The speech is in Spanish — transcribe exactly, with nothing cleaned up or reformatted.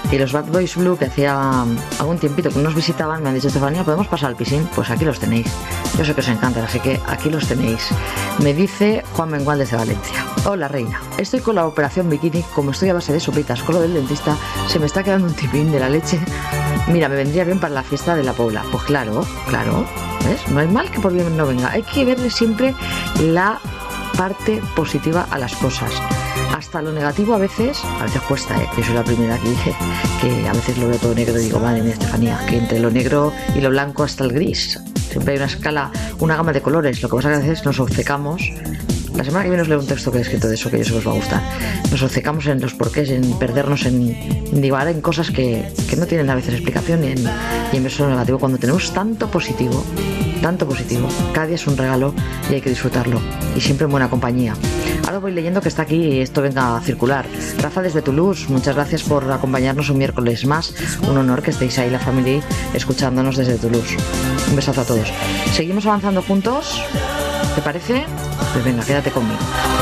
Y los Bad Boys Blue, que hacía algún tiempito que nos visitaban, me han dicho: Estefanía, ¿podemos pasar al piscín? Pues aquí los tenéis. Yo sé que os encantan, así que aquí los tenéis. Me dice Juan Mengual desde Valencia: hola reina, estoy con la operación bikini, como estoy a base de sopitas con lo del dentista, se me está quedando un tipín de la leche. Mira, me vendría bien para la fiesta de la Pobla. Pues claro, claro, ¿ves? No hay mal que por bien no venga. Hay que verle siempre la parte positiva a las cosas. Hasta lo negativo a veces, a veces cuesta, ¿eh? Yo soy la primera que dice que a veces lo veo todo negro y digo: madre mía, Estefanía, que entre lo negro y lo blanco hasta el gris. Siempre hay una escala, una gama de colores. Lo que pasa es que a veces nos obcecamos. La semana que viene os leo un texto que he escrito de eso, que yo sé que os va a gustar. Nos obcecamos en los porqués, en perdernos, en, en divagar en cosas que, que no tienen a veces explicación, y en, y en verso negativo, cuando tenemos tanto positivo, tanto positivo. Cada día es un regalo y hay que disfrutarlo, y siempre en buena compañía. Ahora voy leyendo que está aquí y esto venga a circular. Rafa desde Toulouse, muchas gracias por acompañarnos un miércoles más. Un honor que estéis ahí, la familia, escuchándonos desde Toulouse. Un besazo a todos. Seguimos avanzando juntos, ¿te parece? Pues venga, quédate conmigo.